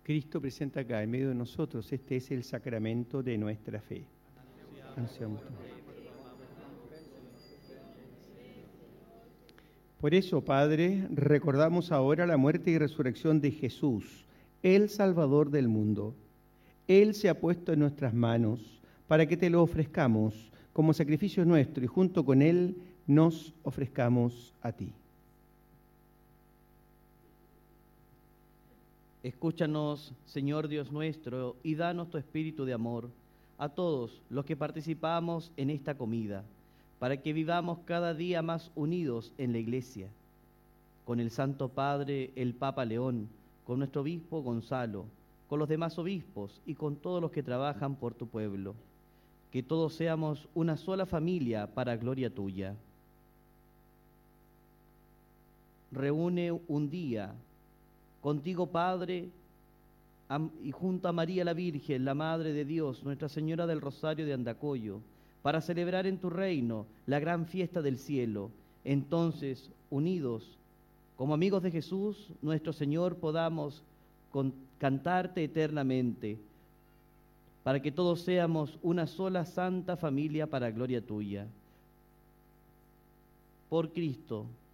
Cristo presente acá, en medio de nosotros, este es el sacramento de nuestra fe. Anunciamos. Por eso, Padre, recordamos ahora la muerte y resurrección de Jesús, el Salvador del mundo. Él se ha puesto en nuestras manos para que te lo ofrezcamos como sacrificio nuestro y junto con Él nos ofrezcamos a ti. Escúchanos, Señor Dios nuestro, y danos tu espíritu de amor a todos los que participamos en esta comida, para que vivamos cada día más unidos en la Iglesia, con el Santo Padre, el Papa León, con nuestro obispo Gonzalo, con los demás obispos y con todos los que trabajan por tu pueblo, que todos seamos una sola familia para gloria tuya. Reúne un día contigo, Padre, y junto a María la Virgen, la Madre de Dios, Nuestra Señora del Rosario de Andacollo, para celebrar en tu reino la gran fiesta del cielo. Entonces, unidos, como amigos de Jesús, nuestro Señor, podamos cantarte eternamente, para que todos seamos una sola santa familia para gloria tuya. Por Cristo,